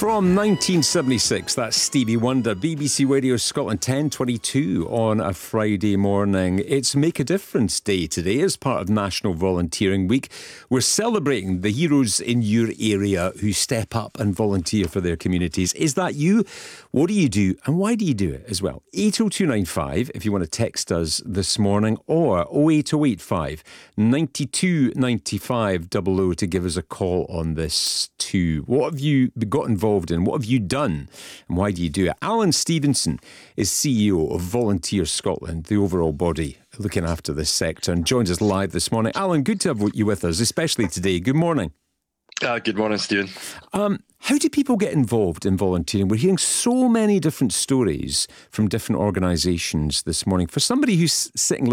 From 1976, that's Stevie Wonder, BBC Radio Scotland 10:22 on a Friday morning. It's Make a Difference Day today as part of National Volunteering Week. We're celebrating the heroes in your area who step up and volunteer for their communities. Is that you? What do you do and why do you do it as well? 80295 if you want to text us this morning, or 08085 92 95 00 to give us a call on this too. What have you got involved in? What have you done? And why do you do it? Alan Stevenson is CEO of Volunteer Scotland, the overall body looking after this sector, and joins us live this morning. Alan, good to have you with us, especially today. Good morning. Good morning, Stephen. How do people get involved in volunteering? We're hearing so many different stories from different organisations this morning. For somebody who's sitting